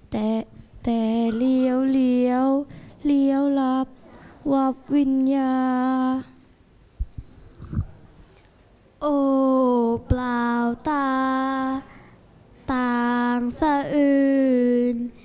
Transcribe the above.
แต่แต่เลี้ยวลับวับวิญญาโอ้เปล่าตาต่างสะอื่น